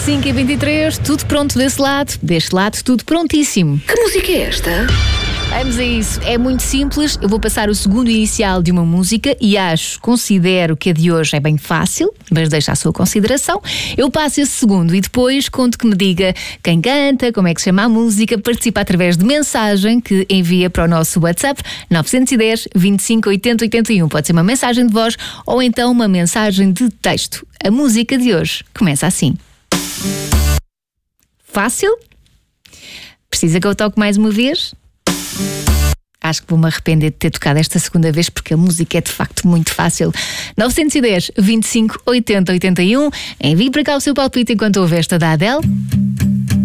5h23, tudo pronto desse lado, deste lado tudo prontíssimo. Que música é esta? Vamos a isso, é muito simples. Eu vou passar o segundo inicial de uma música e considero que a de hoje é bem fácil, mas deixa a sua consideração. Eu passo esse segundo e depois conto que me diga quem canta, como é que se chama a música. Participa através de mensagem que envia para o nosso WhatsApp 910 25 80 81. Pode ser uma mensagem de voz ou então uma mensagem de texto. A música de hoje começa assim. Fácil? Precisa que eu toque mais uma vez? Acho que vou-me arrepender de ter tocado esta segunda vez porque a música é de facto muito fácil. 910 25 80 81. Envie para cá o seu palpite enquanto ouve esta da Adele.